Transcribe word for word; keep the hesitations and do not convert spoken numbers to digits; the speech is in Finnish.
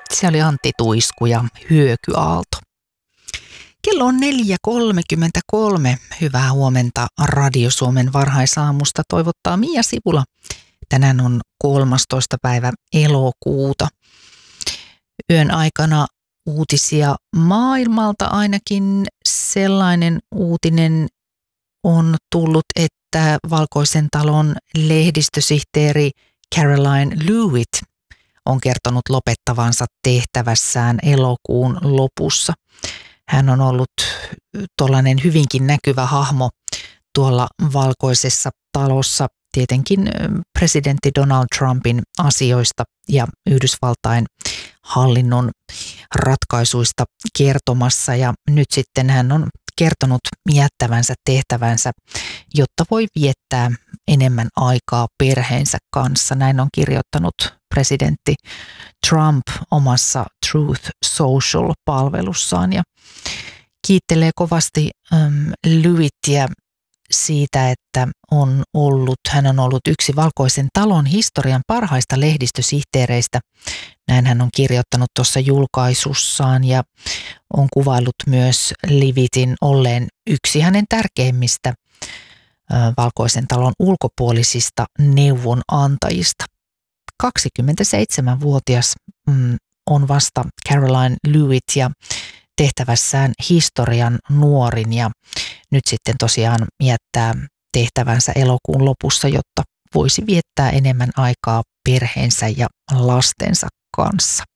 Se oli Antti Tuisku ja Hyökyaalto. Kello on neljä kolmekymmentäkolme. Hyvää huomenta Radio Suomen varhaisaamusta toivottaa Mia Sipula. Tänään on kolmastoista päivä elokuuta. Yön aikana uutisia maailmalta, ainakin sellainen uutinen on tullut, että Valkoisen talon lehdistösihteeri Caroline Leavitt on kertonut lopettavansa tehtävässään elokuun lopussa. Hän on ollut tuollainen hyvinkin näkyvä hahmo tuolla Valkoisessa talossa, tietenkin presidentti Donald Trumpin asioista ja Yhdysvaltain hallinnon ratkaisuista kertomassa. Ja nyt sitten hän on kertonut jättävänsä tehtävänsä, jotta voi viettää enemmän aikaa perheensä kanssa. Näin on kirjoittanut presidentti Trump omassa Truth Social-palvelussaan ja kiittelee kovasti ähm, Leavittiä siitä, että on ollut, hän on ollut yksi Valkoisen talon historian parhaista lehdistösihteereistä. Näin hän on kirjoittanut tuossa julkaisussaan ja on kuvaillut myös Leavittin olleen yksi hänen tärkeimmistä äh, Valkoisen talon ulkopuolisista neuvonantajista. kaksikymmentäseitsemänvuotias mm, on vasta Caroline Leavitt ja tehtävässään historian nuorin ja nyt sitten tosiaan jättää tehtävänsä elokuun lopussa, jotta voisi viettää enemmän aikaa perheensä ja lastensa kanssa.